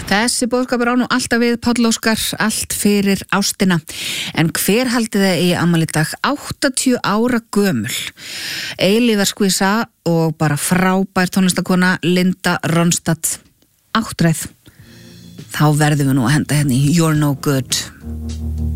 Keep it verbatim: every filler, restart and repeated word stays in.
Þessi boðskapur á nú alltaf við, Páll Óskar, allt fyrir ástina. En hver haldið þið í afmæli í dag? áttatíu ára gömul. Eilífðarskvísa og bara frábær tónlistakona Linda Ronstadt. Áttræð. Þá verðum við nú að henda hérna í You're No Good.